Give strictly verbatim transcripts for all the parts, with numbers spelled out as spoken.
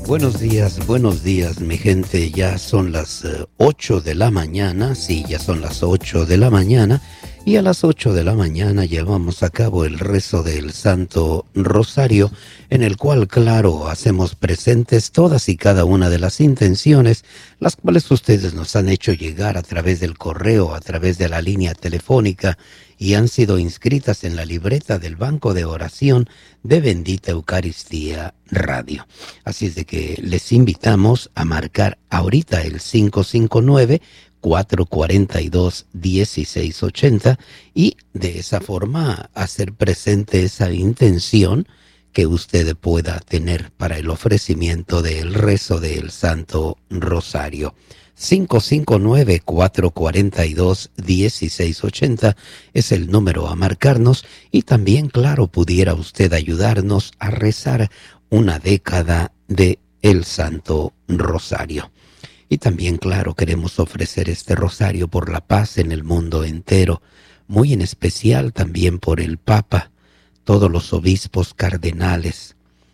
Buenos días, buenos días, mi gente. Ya son las uh, ocho de la mañana. Sí, ya son las ocho de la mañana. Y a las ocho de la mañana llevamos a cabo el rezo del Santo Rosario, en el cual, claro, hacemos presentes todas y cada una de las intenciones, las cuales ustedes nos han hecho llegar a través del correo, a través de la línea telefónica, y han sido inscritas en la libreta del Banco de Oración de Bendita Eucaristía Radio. Así es de que les invitamos a marcar ahorita el cinco cinco nueve, cuatro cuatro dos, uno seis ocho cero y de esa forma hacer presente esa intención que usted pueda tener para el ofrecimiento del rezo del Santo Rosario. cinco cinco nueve, cuatro cuatro dos, uno seis ocho cero es el número a marcarnos, y también, claro, pudiera usted ayudarnos a rezar una década de el Santo Rosario. Y también, claro, queremos ofrecer este rosario por la paz en el mundo entero, muy en especial también por el Papa, todos los obispos cardenales,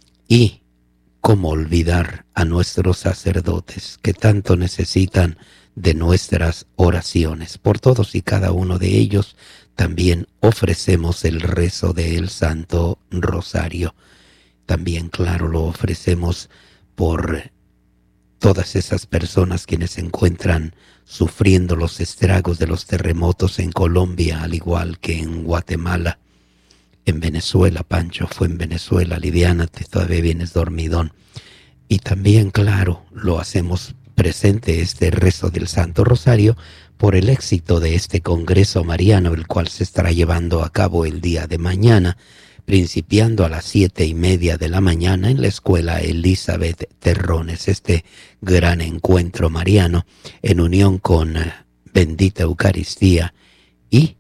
y cómo olvidar a nuestros sacerdotes que tanto necesitan de nuestras oraciones. Por todos y cada uno de ellos también ofrecemos el rezo del Santo Rosario. También, claro, lo ofrecemos por todas esas personas quienes se encuentran sufriendo los estragos de los terremotos en Colombia, al igual que en Guatemala. En Venezuela, Pancho, fue en Venezuela, aliviánate, todavía vienes dormidón. Y también, claro, lo hacemos presente este rezo del Santo Rosario por el éxito de este Congreso Mariano, el cual se estará llevando a cabo el día de mañana, principiando a las siete y media de la mañana en la Escuela Elizabeth Terrones, este gran encuentro mariano en unión con Bendita Eucaristía y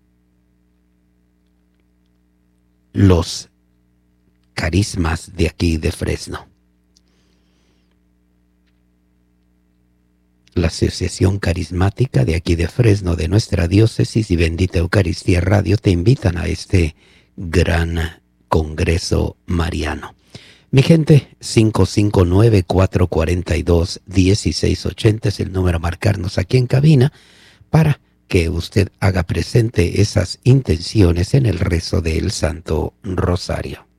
los carismas de aquí de Fresno. La Asociación Carismática de aquí de Fresno, de nuestra diócesis, y Bendita Eucaristía Radio te invitan a este gran Congreso Mariano. Mi gente, cinco cinco nueve, cuatro cuatro dos, uno seis ocho cero es el número a marcarnos aquí en cabina para que usted haga presente esas intenciones en el rezo del Santo Rosario.